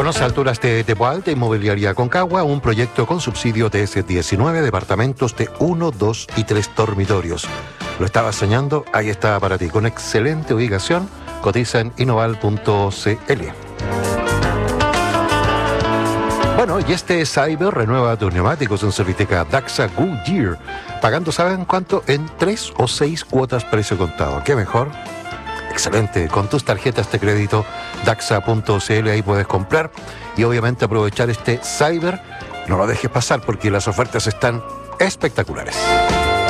Conoce Alturas de Tepual de Inmobiliaria Concagua, un proyecto con subsidio TS19, departamentos de 1, 2 y 3 dormitorios. ¿Lo estabas soñando? Ahí está para ti, con excelente ubicación. Cotiza en innoval.cl. Bueno, y este Cyber renueva tus neumáticos en Serviteca Daxa Goodyear, pagando, ¿saben cuánto? En 3 o 6 cuotas precio contado. ¿Qué mejor? Excelente, con tus tarjetas de crédito Daxa.cl ahí puedes comprar y obviamente aprovechar este Cyber. No lo dejes pasar porque las ofertas están espectaculares.